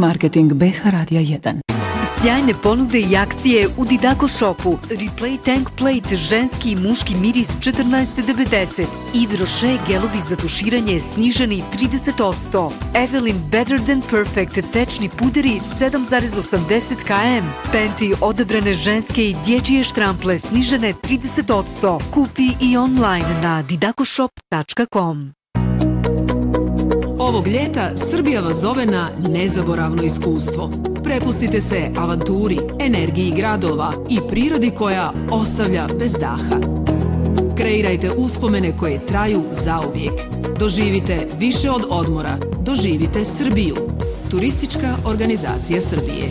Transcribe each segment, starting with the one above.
Marketing BH Radija 1. Sjajne ponude i akcije u Didako Shopu. Replay Tank Plate, ženski i muški miris 14,90. Yves Rocher gelovi za tuširanje sniženi 30%. Evelyn Better Than Perfect tečni puderi 7,80 km. Penti odabrane ženske i dječje štrample snižene 30%. Kupi i online na didakoshop.com. Ovog ljeta Srbija vas zove na nezaboravno iskustvo. Prepustite se avanturi, energiji gradova i prirodi koja ostavlja bez daha. Kreirajte uspomene koje traju zauvijek. Doživite više od odmora. Doživite Srbiju. Turistička organizacija Srbije.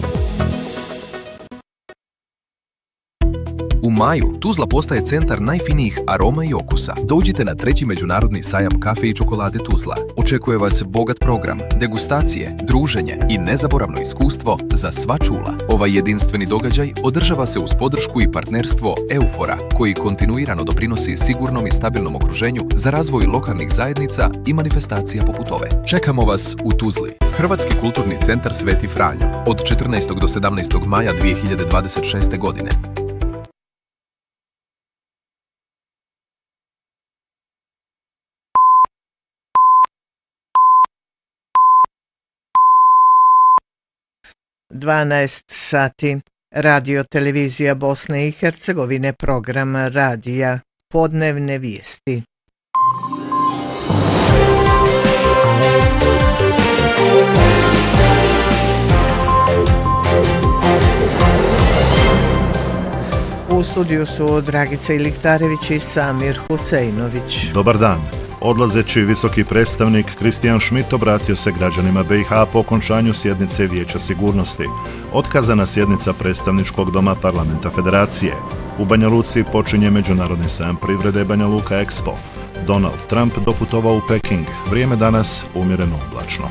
U maju Tuzla postaje centar najfinijih aroma i okusa. Dođite na 3. međunarodni sajam kafe i čokolade Tuzla. Očekuje vas bogat program, degustacije, druženje i nezaboravno iskustvo za sva čula. Ovaj jedinstveni događaj održava se uz podršku i partnerstvo Eufora, koji kontinuirano doprinosi sigurnom i stabilnom okruženju za razvoj lokalnih zajednica i manifestacija poput ove. Čekamo vas u Tuzli. Hrvatski kulturni centar Sveti Franjo od 14. do 17. maja 2026. godine. sati. Radio televizija Bosne i Hercegovine, program radija, podnevne vijesti. U studiju su Dragica Iliktarević i Samir Huseinović. Dobar dan. Odlazeći visoki predstavnik Kristijan Schmidt obratio se građanima BiH po okončanju sjednice Vijeća sigurnosti. Otkazana sjednica predstavničkog doma Parlamenta Federacije. U Banja Luci počinje Međunarodni sajam privrede Banja Luka Expo. Donald Trump doputovao u Peking. Vrijeme danas umjereno oblačno.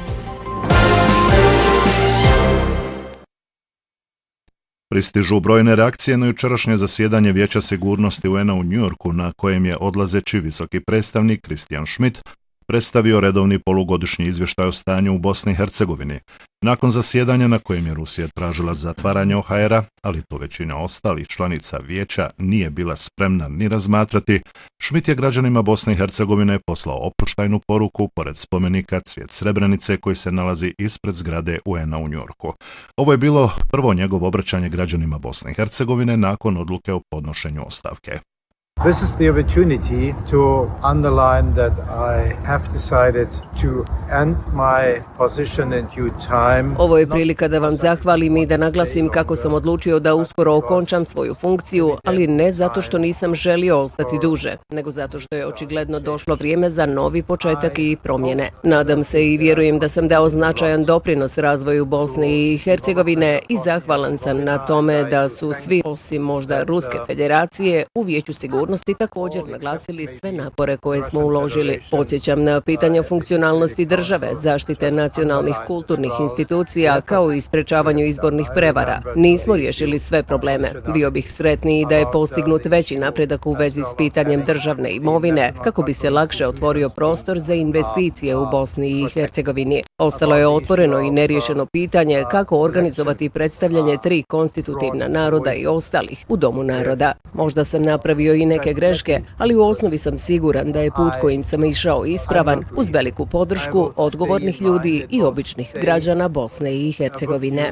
Pristižu brojne reakcije na jučerašnje zasjedanje Vijeća sigurnosti UN-a u Njujorku, na kojem je odlazeći visoki predstavnik Kristijan Schmidt predstavio redovni polugodišnji izvještaj o stanju u Bosni i Hercegovini. Nakon zasjedanja na kojem je Rusija tražila zatvaranje OHR-a, ali to većina ostalih članica vijeća nije bila spremna ni razmatrati, Schmidt je građanima Bosne i Hercegovine poslao oproštajnu poruku pored spomenika Cvijet Srebrenice koji se nalazi ispred zgrade UN-a u Njujorku. Ovo je bilo prvo njegovo obraćanje građanima Bosne i Hercegovine nakon odluke o podnošenju ostavke. This is the opportunity to underline that I have decided to end my position in due time. Ovo je prilika da vam zahvalim i da naglasim kako sam odlučio da uskoro okončam svoju funkciju, ali ne zato što nisam želio ostati duže, nego zato što je očigledno došlo vrijeme za novi početak i promjene. Nadam se i vjerujem da sam dao značajan doprinos razvoju Bosne i Hercegovine i zahvalan sam na tome da su svi, osim možda Ruske federacije, u Vijeću sigurnosti također naglasili sve napore koje smo uložili. Podsjećam na pitanje funkcionalnosti države, zaštite nacionalnih kulturnih institucija, kao i sprečavanju izbornih prevara. Nismo riješili sve probleme. Bio bih sretniji da je postignut veći napredak u vezi s pitanjem državne imovine, kako bi se lakše otvorio prostor za investicije u Bosni i Hercegovini. Ostalo je otvoreno i neriješeno pitanje kako organizovati predstavljanje 3 konstitutivna naroda i ostalih u Domu naroda. Možda sam napravio i neke greške, ali u osnovi sam siguran da je put kojim sam išao ispravan uz veliku podršku odgovornih ljudi i običnih građana Bosne i Hercegovine.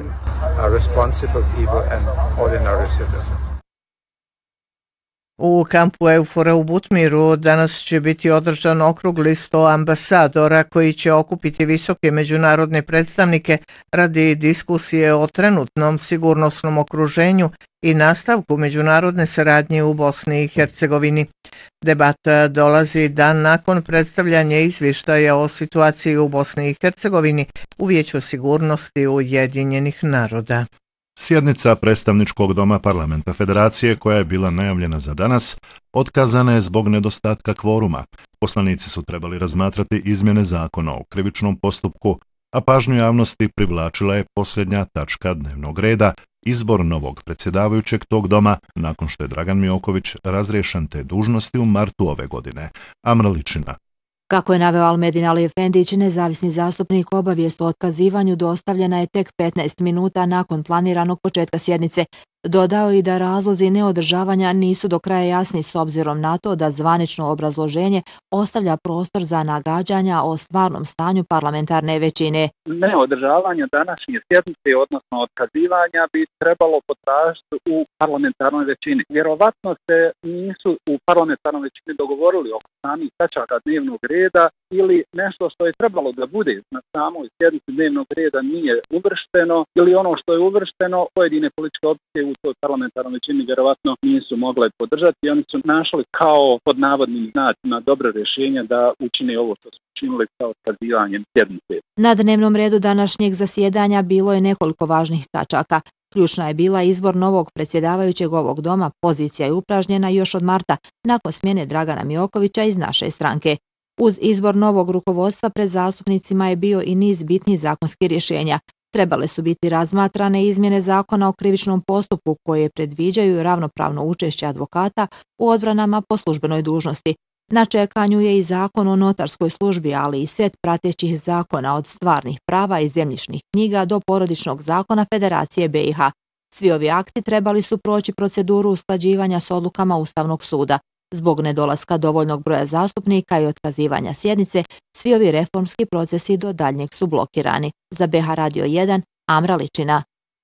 U kampu Eufora u Butmiru danas će biti održan okrugli sto ambasadora koji će okupiti visoke međunarodne predstavnike radi diskusije o trenutnom sigurnosnom okruženju i nastavku međunarodne saradnje u Bosni i Hercegovini. Debata dolazi dan nakon predstavljanja izvještaja o situaciji u Bosni i Hercegovini u Vijeću sigurnosti Ujedinjenih naroda. Sjednica predstavničkog doma Parlamenta Federacije, koja je bila najavljena za danas, otkazana je zbog nedostatka kvoruma. Poslanici su trebali razmatrati izmjene zakona o krivičnom postupku, a pažnju javnosti privlačila je posljednja tačka dnevnog reda, izbor novog predsjedavajućeg tog doma, nakon što je Dragan Mioković razriješen te dužnosti u martu ove godine. Amra Ličina. Kako je naveo Almedin Aliefendić, nezavisni zastupnik, obavijest o otkazivanju dostavljena je tek 15 minuta nakon planiranog početka sjednice. Dodao i da razlozi neodržavanja nisu do kraja jasni s obzirom na to da zvanično obrazloženje ostavlja prostor za nagađanja o stvarnom stanju parlamentarne većine. Neodržavanje današnje sjednice, odnosno otkazivanja, bi trebalo potražiti u parlamentarnoj većini. Vjerovatno se nisu u parlamentarnoj većini dogovorili oko samih tačaka dnevnog reda ili nešto što je trebalo da bude na samoj sjednici dnevnog reda nije uvršteno ili ono što je uvršteno pojedine političke opcije u toj parlamentarnoj većini vjerovatno nisu mogle podržati i oni su našli kao pod navodnim znacima dobro rješenje da učine ovo što su učinili sa otkazivanjem sjednice. Na dnevnom redu današnjeg zasjedanja bilo je nekoliko važnih tačaka. Ključna je bila izbor novog predsjedavajućeg ovog doma, pozicija je upražnjena još od marta nakon smjene Dragana Miokovića iz naše stranke. Uz izbor novog rukovodstva pred zastupnicima je bio i niz bitnih zakonskih rješenja. Trebale su biti razmatrane izmjene zakona o krivičnom postupku koje predviđaju ravnopravno učešće advokata u odbranama po službenoj dužnosti. Na čekanju je i zakon o notarskoj službi, ali i set pratećih zakona od stvarnih prava i zemljišnih knjiga do porodičnog zakona Federacije BiH. Svi ovi akti trebali su proći proceduru usklađivanja s odlukama Ustavnog suda. Zbog nedolaska dovoljnog broja zastupnika i otkazivanja sjednice, svi ovi reformski procesi do daljnjeg su blokirani. Za BiH Radio 1, Amra Ličina.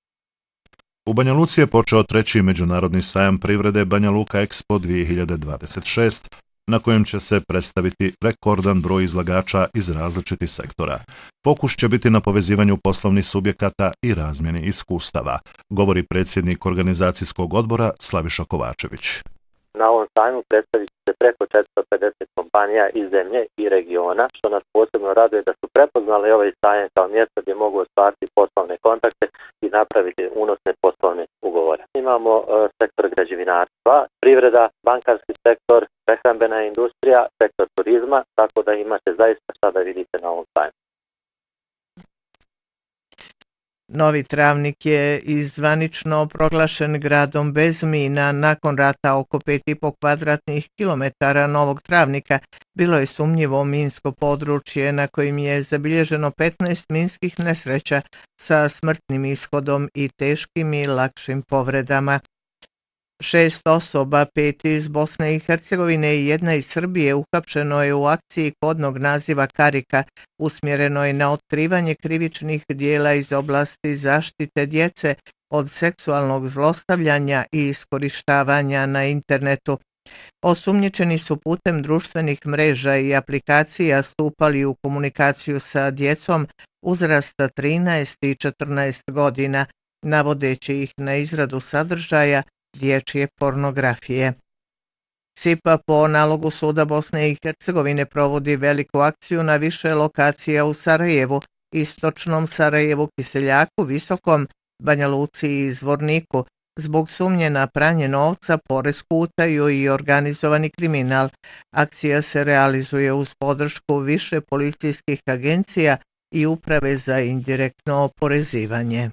U Banja Luci je počeo 3. međunarodni sajam privrede Banja Luka Expo 2026, na kojem će se predstaviti rekordan broj izlagača iz različitih sektora. Fokus će biti na povezivanju poslovnih subjekata i razmjeni iskustava, govori predsjednik organizacijskog odbora Slaviša Kovačević. Na ovom sajmu predstavit će se preko 450 kompanija iz zemlje i regiona, što nas posebno raduje da su prepoznali ovaj sajam kao mjesto gdje mogu ostvariti poslovne kontakte i napraviti unosne poslovne ugovore. Imamo sektor građevinarstva, privreda, bankarski sektor, prehrambena industrija, sektor turizma, tako da imate zaista šta da vidite na ovom sajmu. Novi Travnik je zvanično proglašen gradom bez mina. Nakon rata oko 5,5 kvadratnih kilometara Novog Travnika bilo je sumnjivo minsko područje na kojim je zabilježeno 15 minskih nesreća sa smrtnim ishodom i teškim i lakšim povredama. 6 osoba, 5 iz Bosne i Hercegovine i 1 iz Srbije uhapšeno je u akciji kodnog naziva Karika, usmjerenoj na otkrivanje krivičnih dijela iz oblasti zaštite djece od seksualnog zlostavljanja i iskorištavanja na internetu. Osumnjičeni su putem društvenih mreža i aplikacija stupali u komunikaciju sa djecom uzrasta 13 i 14 godina, navodeći ih na izradu sadržaja dječje pornografije. SIPA po nalogu Suda Bosne i Hercegovine provodi veliku akciju na više lokacija u Sarajevu, istočnom Sarajevu, Kiseljaku, Visokom, Banja Luci i Zvorniku, zbog sumnje na pranje novca, poresku utaju i organizovani kriminal. Akcija se realizuje uz podršku više policijskih agencija i Uprave za indirektno oporezivanje.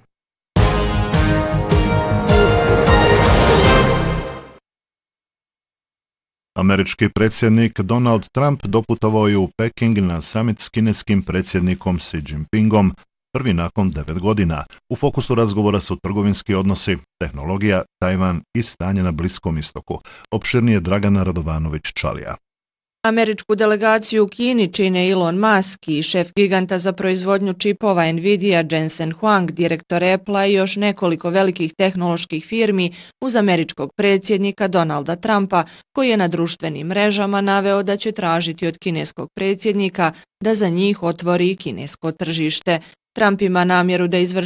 Američki predsjednik Donald Trump doputovao je u Peking na summit s kineskim predsjednikom Xi Jinpingom, prvi nakon 9 godina. U fokusu razgovora su trgovinski odnosi, tehnologija, Tajvan i stanje na Bliskom istoku. Opširnije Dragana Radovanović-Čalija. Američku delegaciju u Kini čine Elon Musk i šef giganta za proizvodnju čipova Nvidia Jensen Huang, direktor Apple-a i još nekoliko velikih tehnoloških firmi uz američkog predsjednika Donalda Trumpa, koji je na društvenim mrežama naveo da će tražiti od kineskog predsjednika da za njih otvori kinesko tržište. Trump ima namjeru da izvrši